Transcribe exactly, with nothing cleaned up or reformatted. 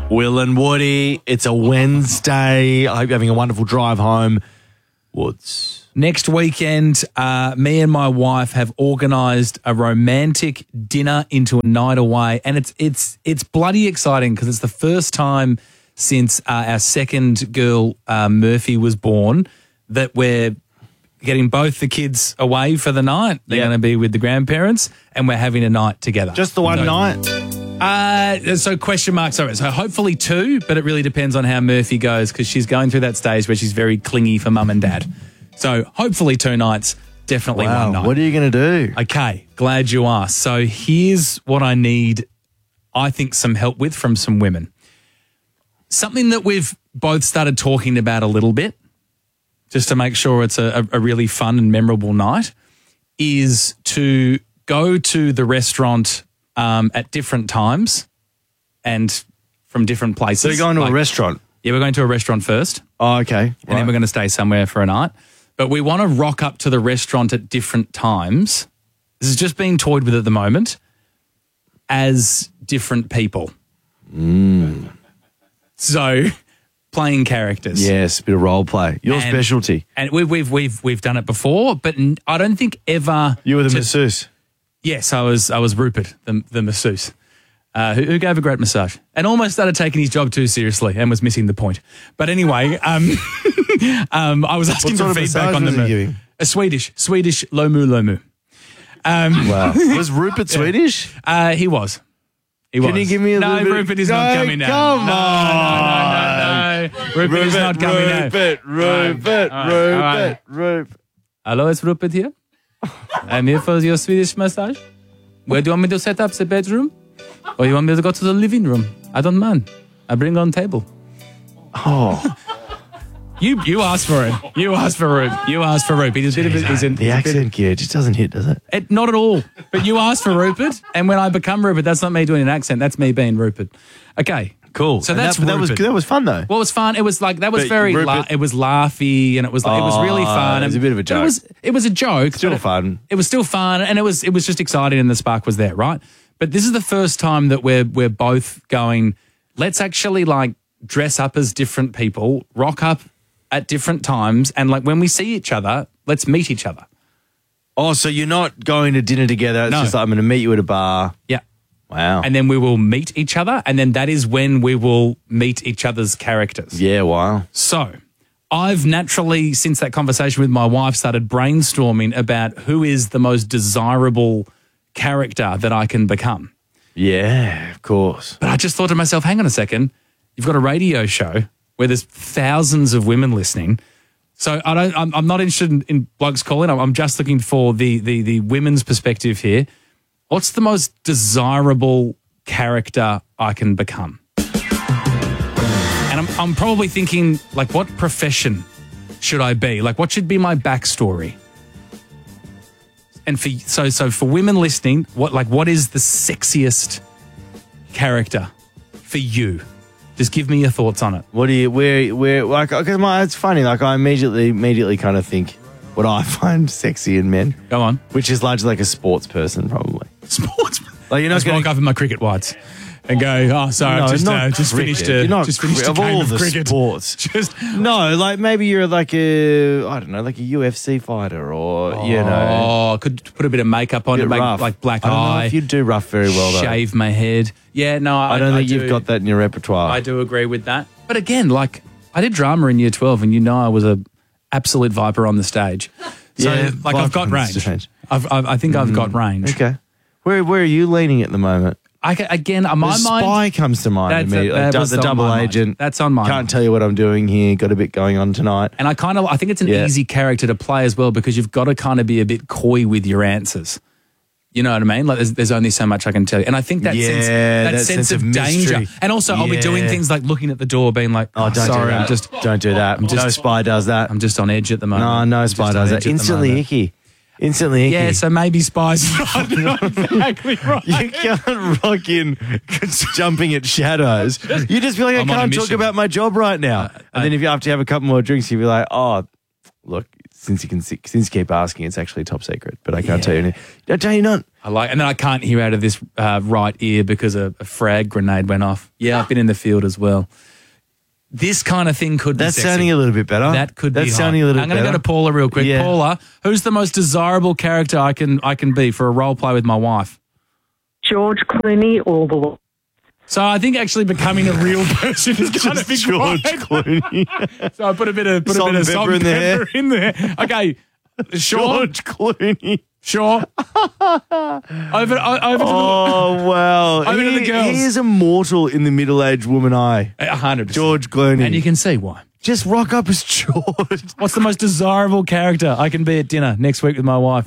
Will and Woody, it's a Wednesday. I hope you're having a wonderful drive home. Woods. Next weekend, uh, me and my wife have organised a romantic dinner into a night away, and it's it's it's bloody exciting because it's the first time since uh, our second girl, uh, Murphy, was born that we're getting both the kids away for the night. They're Yep. going to be with the grandparents, and we're having a night together. Just the one So- night? Uh, so question mark, sorry. So hopefully two, but it really depends on how Murphy goes because she's going through that stage where she's very clingy for mum and dad. So hopefully two nights, definitely Wow, one night. what are you going to do? Okay, glad you asked. So here's what I need, I think, some help with from some women. Something that we've both started talking about a little bit, just to make sure it's a, a really fun and memorable night, is to go to the restaurant um, at different times and from different places. So you're going to Like- a restaurant? Yeah, we're going to a restaurant first. Oh, okay. And then we're going to stay somewhere for a night. But we want to rock up to the restaurant at different times. This is just being toyed with at the moment as different people. Mm. So playing characters. Yes, a bit of role play. Your And- specialty. And we've, we've, we've, we've done it before, but n- I don't think ever... You were the to- masseuse. Yes, I was I was Rupert, the, the masseuse, uh, who, who gave a great massage and almost started taking his job too seriously and was missing the point. But anyway, um, um, I was asking What for sort of feedback massage on was the he giving? a Swedish, Swedish lomu lomu. Um, Wow. Was Rupert Swedish? Uh, he was. He Can was. you give me a no, little bit? Rupert is No, not coming now. come no, on. No, no, no, no. Rupert, is not coming now. Rupert, Rupert, All right, all right. Rupert, Rupert. Hello, it's Rupert here. I'm here for your Swedish massage. Where do you want me to set up the bedroom? Or you want me to go to the living room? I don't mind. I bring on table. Oh, You you asked for it. You asked for it. You asked for Rupert. He's a bit of a, he's in, the he's a bit- accent gear just doesn't hit, does it? It, not at all. But you asked for Rupert, and when I become Rupert, that's not me doing an accent. That's me being Rupert. Okay, Cool. So And that's that, that was Rupert. that was fun though. Well, it was fun. It was like that was But very. Rupert- La- it was laughy, and it was like it was really Oh, fun. it was and a bit of a It joke. was it was a joke. Still but it- fun. It was still fun, and it was it was just exciting, and the spark was there, right? But this is the first time that we're we're both going. Let's actually like dress up as different people, rock up at different times, and like when we see each other, let's meet each other. Oh, so you're not going to dinner together? It's No. just like, I'm going to meet you at a bar. Yeah. Wow. And then we will meet each other, and then that is when we will meet each other's characters. yeah, wow. So I've naturally, since that conversation with my wife, started brainstorming about who is the most desirable character that I can become. Yeah, of course. But I just thought to myself, hang on a second, you've got a radio show where there's thousands of women listening. So I don't, I'm, I'm not interested in, in blokes calling. I'm, I'm just looking for the, the the women's perspective here. What's the most desirable character I can become? And I'm, I'm probably thinking, like, what profession should I be? Like, what should be my backstory? And for so so for women listening, what like what is the sexiest character for you? Just give me your thoughts on it. What do you, where, where, like, because my, it's funny, like, I immediately, immediately kind of think what I find sexy in men, Go on. which is largely like a sports person, probably. Sports. Like, you're not Just going walk up in my cricket whites and go, oh, sorry, No, I've just, not uh, just cricket. finished a, You're not just finished cri- a of game all of the cricket. sports. Just, No, like maybe you're like a, I don't know, like a U F C fighter or, you know, oh, could put a bit of makeup on bit to make rough. like black I don't know eye. if you do rough very well, though. shave my head. Yeah, no, I, I don't think do, you've got that in your repertoire. I do agree with that. But again, like I did drama in year twelve, and you know I was a absolute viper on the stage. So Yeah, like I've viper got on the range. stage. I've, I've, I think I've got range. Okay. Where, where are you leaning at the moment? I ca- again, on my the mind, spy comes to mind That's a- immediately. that Du- was the on double my mind. agent. That's on my Can't mind. tell you what I'm doing here. Got a bit going on tonight. And I kind of, I think it's an Yeah. easy character to play as well because you've got to kind of be a bit coy with your answers. You know what I mean? Like there's, there's only so much I can tell you. And I think that Yeah, sense, that, that sense, sense of, of danger. mystery. And also I'll be doing Yeah. things like looking at the door being like, Oh, don't sorry, do that. I'm just, don't do that. just- no spy does that. I'm just on edge at the moment. no, no I'm spy just on does edge that. at the Instantly moment. icky. Instantly icky. Yeah, so maybe spies not, not exactly right. You can't rock in jumping at shadows. You just be like, I I'm on a can't talk mission. about my job right now. and then if you have to have a couple more drinks, you'll be like, oh, look, since you can see, since you keep asking, it's actually top secret. But I can't tell you anything. I tell you not. I like, and then I can't hear out of this uh, right ear because a, a frag grenade went off. Yeah, I've been in the field as well. This kind of thing could That's be sexy. sounding a little bit better. That could That's be sounding hot. a little I'm bit going to better. go to Paula real quick. Yeah. Paula, who's the most desirable character I can I can be for a role play with my wife? George Clooney all the way. So I think actually becoming a real person is kind of Just George required. Clooney. So I put a bit of put Salt a bit and of salt pepper and in there. pepper in there. Okay, sure, George Clooney. sure. over, o- over to Oh, wow. Over to he, the girls. he is immortal in the middle-aged woman eye. the a hundred percent. George Clooney. And you can see why. Just rock up as George. What's the most desirable character I can be at dinner next week with my wife?